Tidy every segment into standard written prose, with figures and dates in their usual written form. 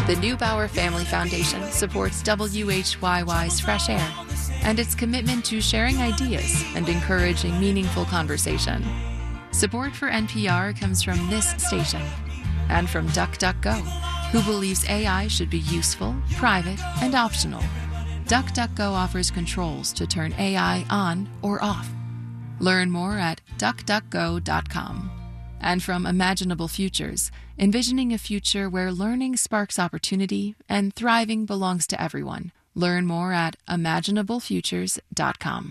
The Neubauer Family Foundation supports WHYY's Fresh Air and its commitment to sharing ideas and encouraging meaningful conversation. Support for NPR comes from this station and from DuckDuckGo, who believes AI should be useful, private, and optional. DuckDuckGo offers controls to turn AI on or off. Learn more at duckduckgo.com. And from Imaginable Futures, envisioning a future where learning sparks opportunity and thriving belongs to everyone. Learn more at imaginablefutures.com.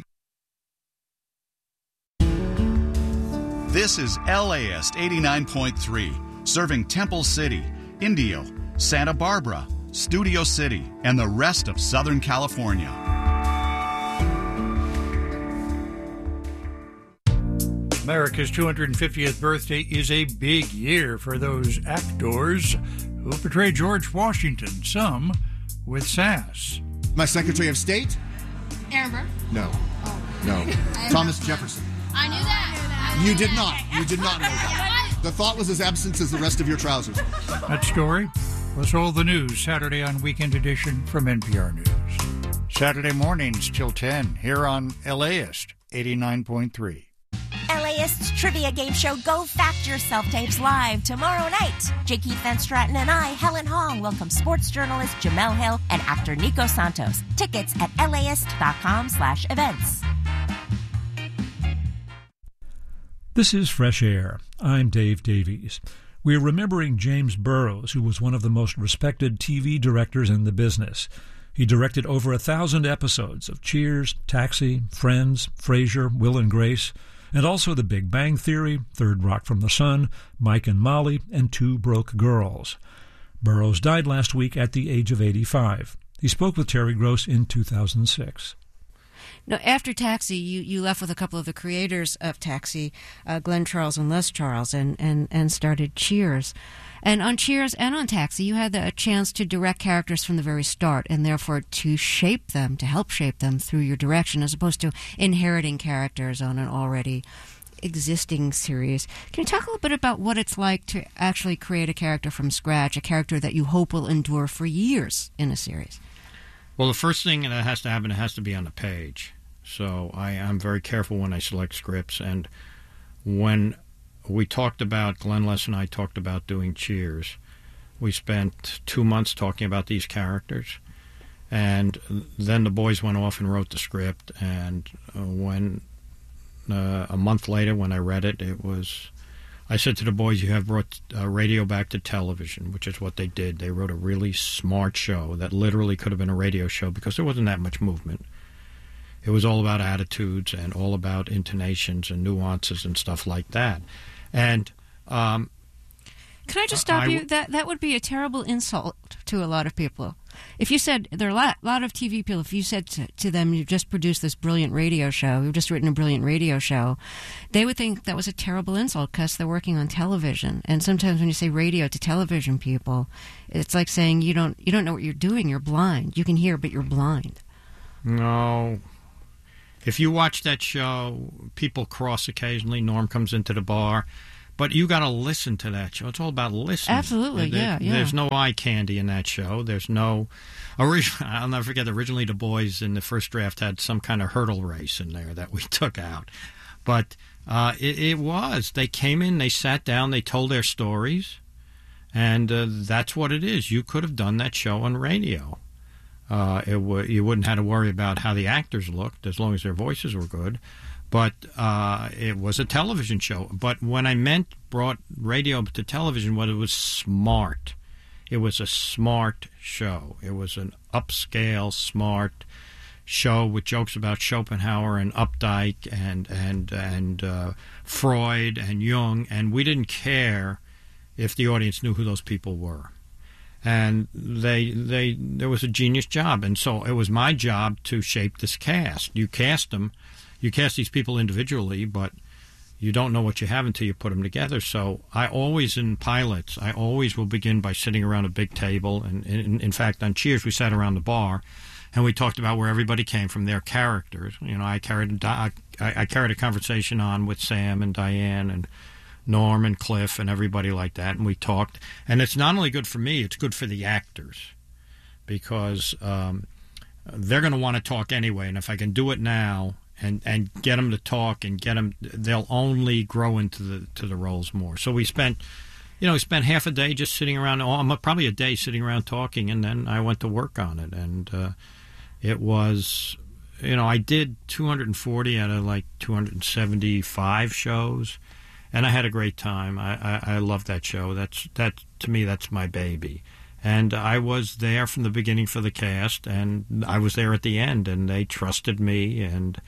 This is LAist 89.3, serving Temple City, Indio, Santa Barbara, Studio City, and the rest of Southern California. America's 250th birthday is a big year for those actors who portray George Washington, some with sass. My Secretary of State? Aaron Burr? No. Oh. No. Thomas Jefferson. I knew that. You did not. You did not know that. The thought was as absent as the rest of your trousers. That story plus all the news Saturday on Weekend Edition from NPR News. Saturday mornings till 10 here on LAist 89.3. LAist's trivia game show Go Fact Yourself tapes live tomorrow night. J. Keith Van Stratton and I, Helen Hong, welcome sports journalist Jamel Hill and actor Nico Santos. Tickets at laist.com/events. This is Fresh Air. I'm Dave Davies. We're remembering James Burrows, who was one of the most respected TV directors in the business. He directed over 1,000 episodes of Cheers, Taxi, Friends, Frasier, Will and Grace, and also The Big Bang Theory, Third Rock from the Sun, Mike and Molly, and Two Broke Girls. Burrows died last week at the age of 85. He spoke with Terry Gross in 2006. Now, after Taxi, you left with a couple of the creators of Taxi, Glenn Charles and Les Charles, and started Cheers. And on Cheers and on Taxi, you had a chance to direct characters from the very start, and therefore to shape them, to help shape them through your direction, as opposed to inheriting characters on an already existing series. Can you talk a little bit about what it's like to actually create a character from scratch, a character that you hope will endure for years in a series? Well, the first thing that has to happen, it has to be on the page. So I'm very careful when I select scripts. And when we talked about, Glenn, Les, and I talked about doing Cheers, we spent 2 months talking about these characters. And then the boys went off and wrote the script. And when a month later, when I read it, I said to the boys, you have brought radio back to television, which is what they did. They wrote a really smart show that literally could have been a radio show because there wasn't that much movement. It was all about attitudes and all about intonations and nuances and stuff like that. And can I just stop you? That would be a terrible insult to a lot of people. If you said, there are a lot of TV people, if you said to them, you've just produced this brilliant radio show, you've just written a brilliant radio show, they would think that was a terrible insult because they're working on television. And sometimes when you say radio to television people, it's like saying you don't know what you're doing, you're blind. You can hear, but you're blind. No. If you watch that show, people cross occasionally. Norm comes into the bar. But you got to listen to that show. It's all about listening. Absolutely, yeah. There's no eye candy in that show. There's no... I'll never forget, originally the boys in the first draft had some kind of hurdle race in there that we took out. But it was. They came in, they sat down, they told their stories, and that's what it is. You could have done that show on radio. You wouldn't have to worry about how the actors looked, as long as their voices were good. But it was a television show. But when I brought radio to television, it was smart. It was a smart show. It was an upscale, smart show with jokes about Schopenhauer and Updike and Freud and Jung. And we didn't care if the audience knew who those people were. And there was a genius job. And so it was my job to shape this cast. You cast them. You cast these people individually, but you don't know what you have until you put them together. So I always, in pilots, will begin by sitting around a big table. And in fact, on Cheers, we sat around the bar, and we talked about where everybody came from, their characters. You know, I carried a conversation on with Sam and Diane and Norm and Cliff and everybody like that, and we talked. And it's not only good for me, it's good for the actors, because they're going to want to talk anyway. And if I can do it now and get them to talk and get them, they'll only grow into the roles more. So we spent half a day just sitting around, probably a day sitting around talking, and then I went to work on it. And it was, I did 240 out of like 275 shows, and I had a great time. I love that show. That to me, that's my baby. And I was there from the beginning for the cast, and I was there at the end, and they trusted me. And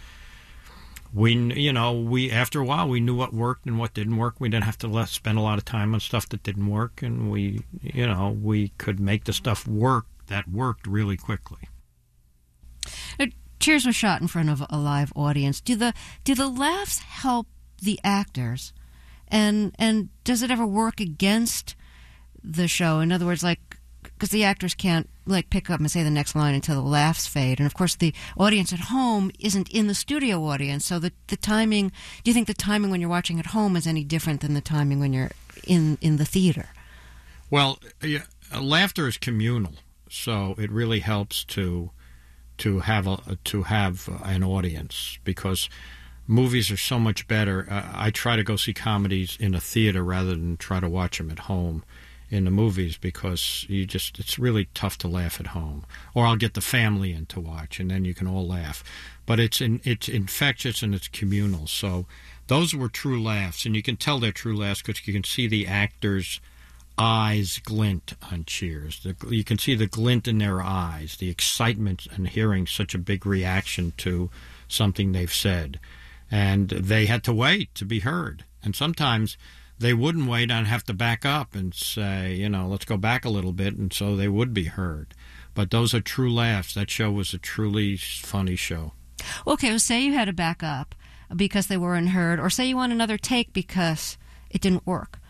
we after a while, we knew what worked and what didn't work. We didn't have to spend a lot of time on stuff that didn't work, and we could make the stuff work that worked really quickly. Cheers was shot in front of a live audience. Do the laughs help the actors, and does it ever work against the show? In other words, like, because the actors can't like pick up and say the next line until the laughs fade, and of course the audience at home isn't in the studio audience. So the timing. Do you think the timing when you're watching at home is any different than the timing when you're in the theater? Well, laughter is communal, so it really helps to have an audience, because movies are so much better. I try to go see comedies in a theater rather than try to watch them at home in the movies, because it's really tough to laugh at home. Or I'll get the family in to watch, and then you can all laugh. But it's infectious and it's communal. So those were true laughs, and you can tell they're true laughs because you can see the actors' eyes glint on Cheers. You can see the glint in their eyes, the excitement and hearing such a big reaction to something they've said. And they had to wait to be heard. And sometimes they wouldn't wait and have to back up and say, let's go back a little bit, and so they would be heard. But those are true laughs. That show was a truly funny show. Okay, well, say you had to back up because they weren't heard, or say you want another take because it didn't work.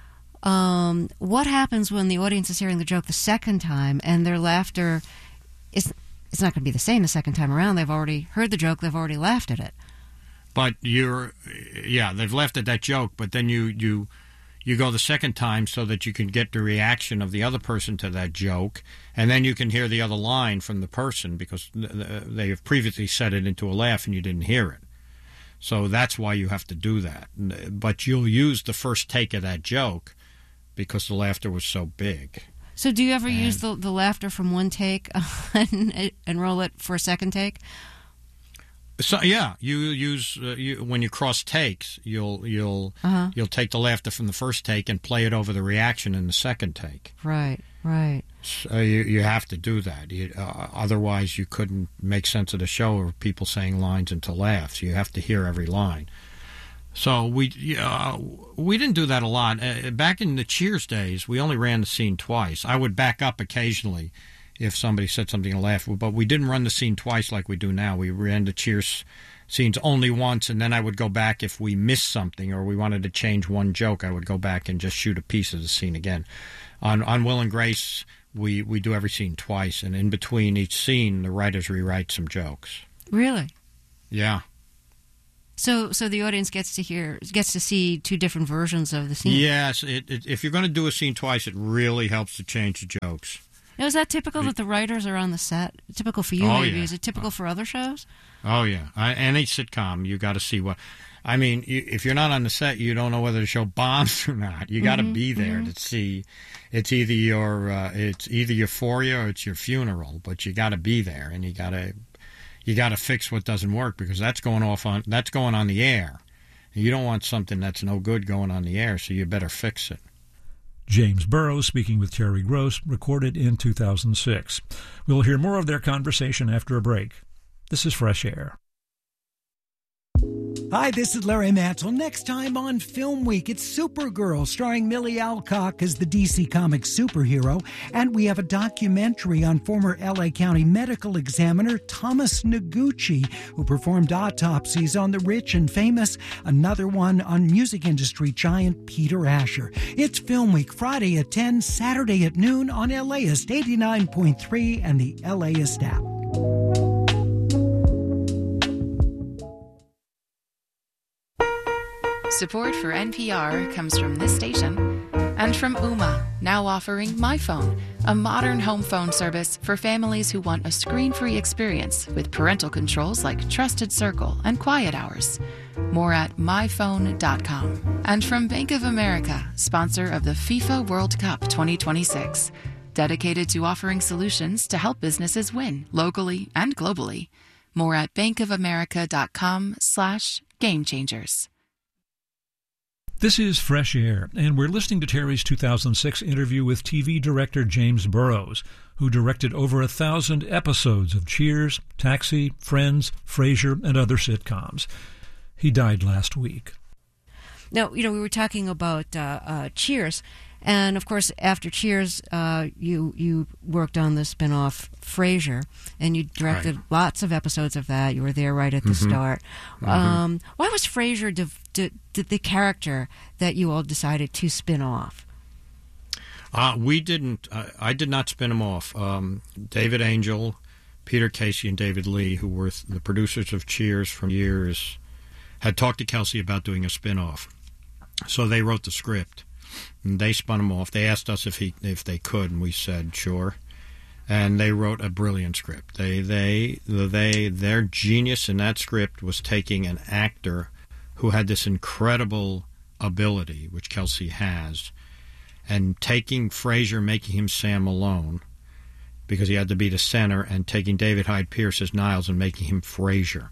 What happens when the audience is hearing the joke the second time and their laughter it's not going to be the same the second time around? They've already heard the joke, they've already laughed at it. But they've laughed at that joke, but then you go the second time so that you can get the reaction of the other person to that joke, and then you can hear the other line from the person because they have previously said it into a laugh and you didn't hear it. So that's why you have to do that. But you'll use the first take of that joke because the laughter was so big. So do you ever use the laughter from one take and roll it for a second take? So yeah, you use when you cross takes, you'll take the laughter from the first take and play it over the reaction in the second take. Right. So you have to do that. Otherwise, you couldn't make sense of the show or people saying lines into laughs. You have to hear every line. So we didn't do that a lot. Back in the Cheers days, we only ran the scene twice. I would back up occasionally if somebody said something to laugh, but we didn't run the scene twice like we do now. We ran the Cheers scenes only once, and then I would go back if we missed something or we wanted to change one joke. I would go back and just shoot a piece of the scene again. On Will and Grace, we do every scene twice, and in between each scene, the writers rewrite some jokes. Really? Yeah. So the audience gets to see two different versions of the scene. Yes, if you're going to do a scene twice, it really helps to change the jokes. Now, is that typical that the writers are on the set? Typical for you, maybe? Yeah. Is it typical for other shows? Oh, yeah. Any sitcom, you got to see what... I mean, if you're not on the set, you don't know whether the show bombs or not. You got to be there to see. It's either euphoria or it's your funeral, but you got to be there, and you got to fix what doesn't work, because that's going on the air. You don't want something that's no good going on the air, so you better fix it. James Burrows speaking with Terry Gross, recorded in 2006. We'll hear more of their conversation after a break. This is Fresh Air. Hi, this is Larry Mantle. Next time on Film Week, it's Supergirl, starring Millie Alcock as the DC Comics superhero. And we have a documentary on former L.A. County medical examiner Thomas Noguchi, who performed autopsies on the rich and famous. Another one on music industry giant Peter Asher. It's Film Week, Friday at 10, Saturday at noon on LAist 89.3 and the LAist app. Support for NPR comes from this station and from Ooma, now offering MyPhone, a modern home phone service for families who want a screen-free experience with parental controls like Trusted Circle and Quiet Hours. More at myphone.com. And from Bank of America, sponsor of the FIFA World Cup 2026, dedicated to offering solutions to help businesses win locally and globally. More at bankofamerica.com/gamechangers. This is Fresh Air, and we're listening to Terry's 2006 interview with TV director James Burrows, who directed over 1,000 episodes of Cheers, Taxi, Friends, Frasier, and other sitcoms. He died last week. Now, we were talking about Cheers, and of course, after Cheers, you worked on the spin-off Frasier, and you directed lots of episodes of that. You were there right at the start. Why was Frasier the character that you all decided to spin off? We didn't. I did not spin him off. David Angel, Peter Casey, and David Lee, who were the producers of Cheers for years, had talked to Kelsey about doing a spin-off. So they wrote the script, and they spun him off. They asked us if they could, and we said sure. And they wrote a brilliant script. Their genius in that script was taking an actor who had this incredible ability, which Kelsey has, and taking Frasier, making him Sam Malone, because he had to be the center, and taking David Hyde Pierce as Niles and making him Frasier.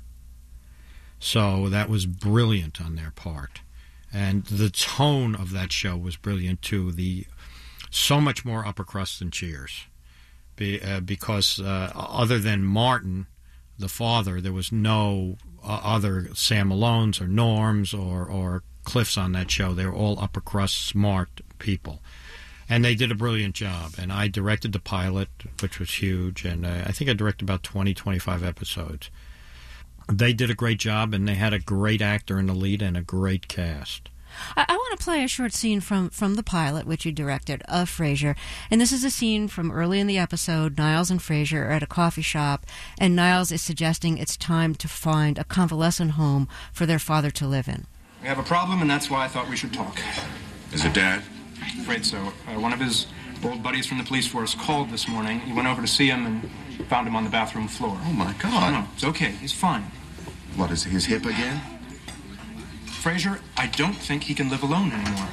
So that was brilliant on their part. And the tone of that show was brilliant, too. So much more upper crust than Cheers. Because other than Martin, the father, there was no other Sam Malones or Norms or Cliffs on that show. They were all upper crust, smart people. And they did a brilliant job. And I directed the pilot, which was huge. And I think I directed about 20, 25 episodes. They did a great job, and they had a great actor in the lead and a great cast. I want to play a short scene from the pilot, which you directed, of Frasier. And this is a scene from early in the episode. Niles and Frasier are at a coffee shop, and Niles is suggesting it's time to find a convalescent home for their father to live in. We have a problem, and that's why I thought we should talk. Is it Dad? Afraid so. One of his old buddies from the police force called this morning. He went over to see him and found him on the bathroom floor. Oh, my God. No, it's okay. He's fine. What, is his hip again? Frasier, I don't think he can live alone anymore.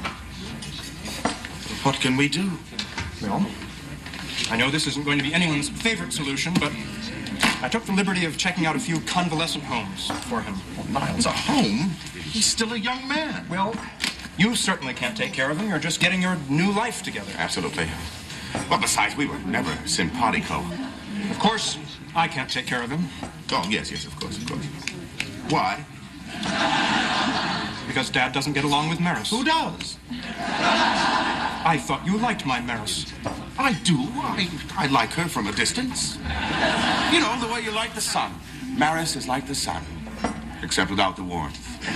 What can we do? Well, I know this isn't going to be anyone's favorite solution, but I took the liberty of checking out a few convalescent homes for him. Oh, Niles, a home? He's still a young man. Well, you certainly can't take care of him. You're just getting your new life together. Absolutely. Well, besides, we were never simpatico. Of course, I can't take care of him. Oh, yes, of course. Why? Because Dad doesn't get along with Maris. Who does? I thought you liked my Maris. I do. I like her from a distance. You know, the way you like the sun. Maris is like the sun, except without the warmth.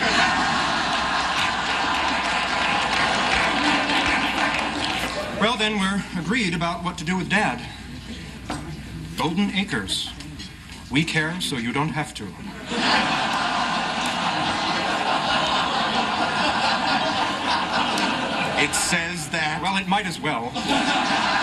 Well, then we're agreed about what to do with Dad. Golden Acres. We care so you don't have to. It says that? Well, it might as well.